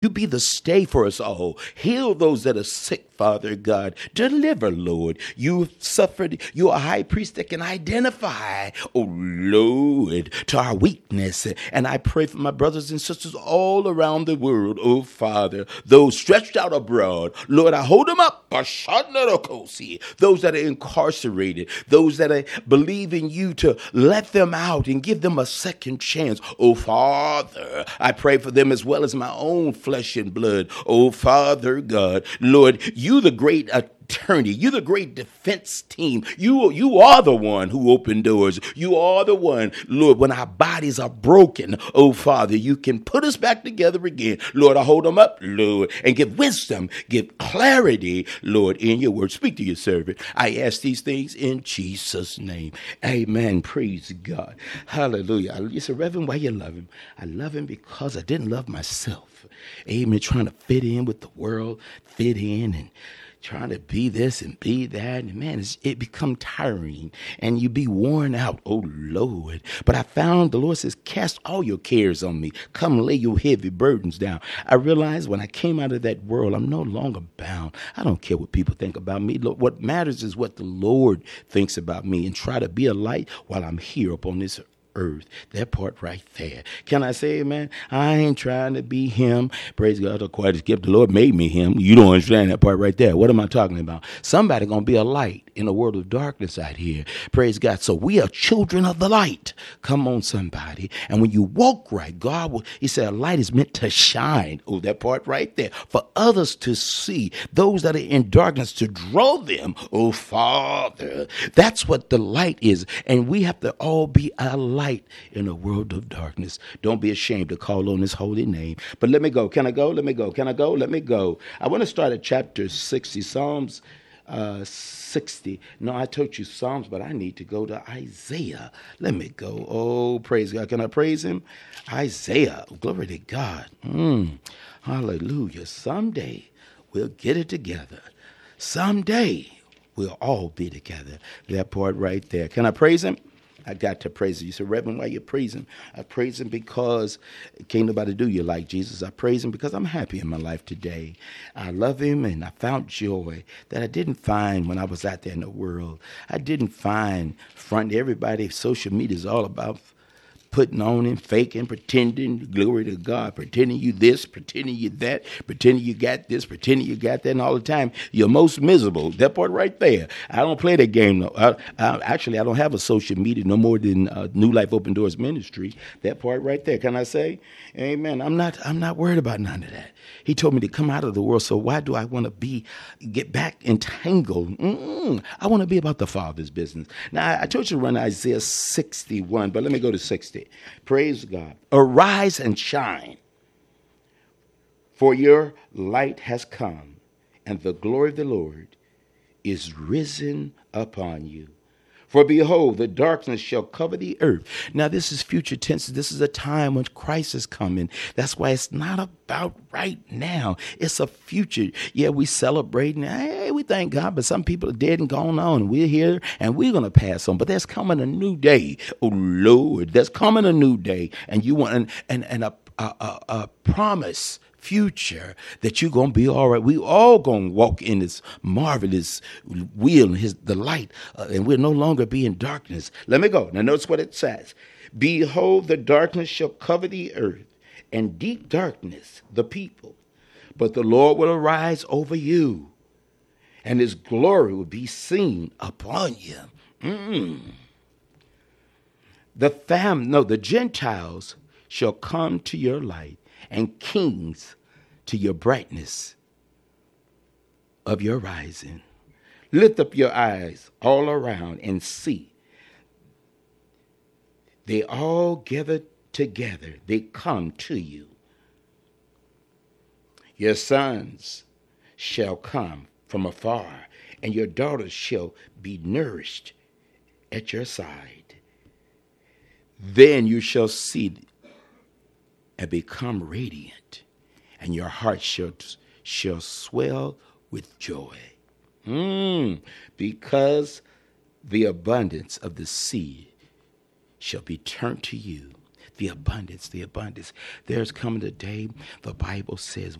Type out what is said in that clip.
You be the stay for us all. Heal those that are sick, Father God. Deliver, Lord. You suffered. You are a high priest that can identify, oh Lord, to our weakness. And I pray for my brothers and sisters all around the world, oh Father, those stretched out abroad. Lord, I hold them up. Those that are incarcerated, those that believe in you to let them out and give them a second chance. Oh Father, I pray for them as well as my own flesh and blood. Oh Father God, Lord, you the great attorney, you the great defense team. You are the one who opened doors. You are the one, Lord, when our bodies are broken, oh Father, you can put us back together again. Lord, I hold them up, Lord, and give wisdom, give clarity, Lord, in your word. Speak to your servant. I ask these things in Jesus' name. Amen. Praise God. Hallelujah. You say, Reverend, why you love him? I love him because I didn't love myself. Amen. Trying to fit in with the world, fit in and trying to be this and be that. And man, it become tiring and you be worn out. Oh Lord. But I found the Lord says, cast all your cares on me. Come lay your heavy burdens down. I realized when I came out of that world, I'm no longer bound. I don't care what people think about me. Look, what matters is what the Lord thinks about me, and try to be a light while I'm here upon this earth. That part right there. Can I say, man, I ain't trying to be him. Praise God. Quite as gift. The Lord made me him. You don't understand that part right there. What am I talking about? Somebody gonna be a light in a world of darkness out here. Praise God. So we are children of the light. Come on, somebody. And when you walk right, God will, he said, a light is meant to shine. Oh, that part right there. For others to see, those that are in darkness, to draw them. Oh, Father. That's what the light is. And we have to all be a light in a world of darkness. Don't be ashamed to call on his holy name. But let me go. Can I go? Let me go. Can I go? Let me go. I want to start at chapter 60, Psalms 60. No, I told you Psalms, but I need to go to Isaiah. Let me go. Oh, praise God. Can I praise him? Isaiah. Glory to God. Hallelujah. Someday we'll get it together. Someday we'll all be together. That part right there. Can I praise him? I got to praise him. You said, Reverend, why you praise him? I praise him because can't nobody do you like Jesus. I praise him because I'm happy in my life today. I love him, and I found joy that I didn't find when I was out there in the world. I didn't find front everybody. Social media is all about putting on and faking, pretending, glory to God, pretending you this, pretending you that, pretending you got this, pretending you got that, and all the time you're most miserable. That part right there. I don't play that game. No. Actually, I don't have a social media no more than New Life Open Doors Ministry. That part right there. Can I say, amen? I'm not worried about none of that. He told me to come out of the world, so why do I want to get back entangled? I want to be about the Father's business. Now, I told you to run Isaiah 61, but let me go to 60. Praise God. Arise and shine, for your light has come, and the glory of the Lord is risen upon you. For behold, the darkness shall cover the earth. Now, this is future tense. This is a time when Christ is coming. That's why it's not about right now. It's a future. Yeah, we celebrating. Hey, we thank God, but some people are dead and gone on. We're here, and we're going to pass on. But there's coming a new day. Oh, Lord, there's coming a new day. And you want a promise future that you're going to be all right. We all going to walk in this marvelous wheel, the light, and we'll no longer be in darkness. Let me go. Now notice what it says. Behold, the darkness shall cover the earth, and deep darkness the people. But the Lord will arise over you, and his glory will be seen upon you. The Gentiles shall come to your light, and kings to your brightness of your rising. Lift up your eyes all around and see. They all gather together. They come to you. Your sons shall come from afar, and your daughters shall be nourished at your side. Then you shall see and become radiant, and your heart shall swell with joy. Because the abundance of the sea shall be turned to you. The abundance. There's coming a day, the Bible says,